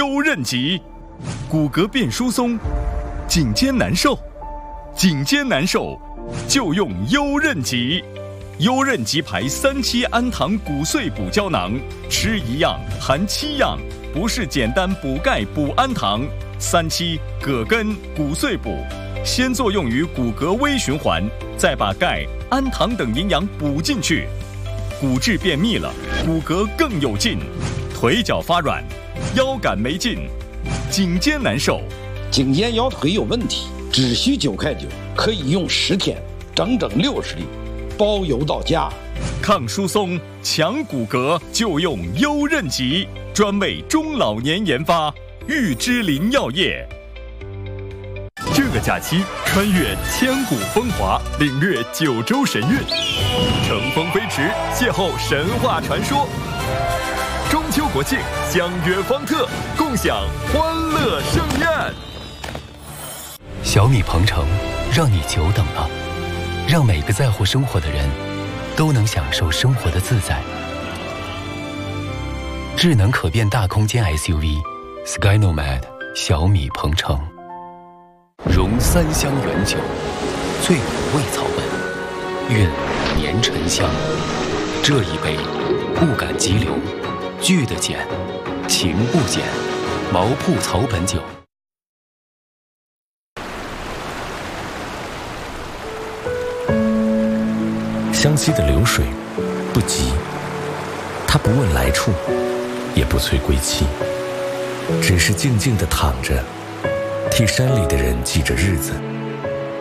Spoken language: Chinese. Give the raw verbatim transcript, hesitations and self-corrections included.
优韧极。骨骼变疏松，颈肩难受，颈肩难受就用优韧极。优韧极牌三七氨糖骨碎补胶囊，吃一样含七样，不是简单补钙补氨糖。三七葛根骨碎补，先作用于骨骼微循环，再把钙、氨糖等营养补进去，骨质变密了，骨骼更有劲。腿脚发软，腰杆没劲，颈肩难受， 颈肩腰腿有问题，只需九块九，可以用十天，整整六十粒，包邮到家。 抗疏松、强骨骼就用优韧极，专为中老年研发，玉芝林药业。这个假期，穿越千古风华，领略九州神韵，乘风飞驰，邂逅神话传说。中秋国庆，相约方特，共享欢乐盛宴。 小米鹏程，让你久等了，让每个在乎生活的人都能享受生活的自在。智能可变大空间 S U V Sky Nomad 小米鹏程，融三香原酒，醉五味草本，韵年沉香。这一杯，不敢激流，聚的减，情不减，毛铺草本酒。 湘西的流水不急，它不问来处，也不催归期，只是静静地躺着，替山里的人记着日子。